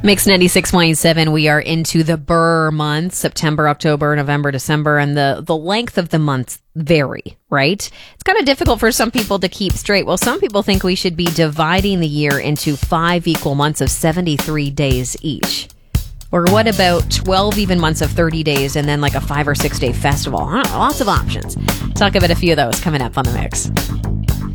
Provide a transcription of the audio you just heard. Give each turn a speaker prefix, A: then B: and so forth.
A: Mix 96.7, we are into the Burr months, September, October, November, December, and the length of the months vary, right? It's kind of difficult for some people to keep straight. Well, some people think we should be dividing the year into 5 equal months of 73 days each. Or what about 12 even months of 30 days and then like a 5 or 6 day festival? I don't know, lots of options. Talk about a few of those coming up on The Mix.